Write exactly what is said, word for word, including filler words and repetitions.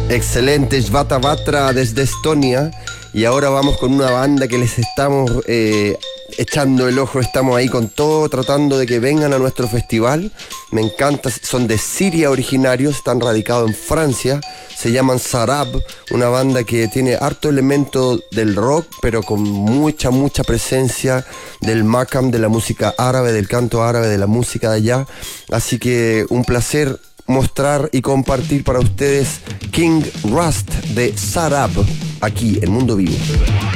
Excelente, Svata Vatra desde Estonia. Y ahora vamos con una banda que les estamos eh, echando el ojo, estamos ahí con todo, tratando de que vengan a nuestro festival. Me encanta, son de Siria originarios, están radicados en Francia, se llaman Sarab, una banda que tiene harto elemento del rock, pero con mucha, mucha presencia del makam, de la música árabe, del canto árabe, de la música de allá. Así que un placer mostrar y compartir para ustedes King Rust de Sarab, aquí en Mundo Vivo.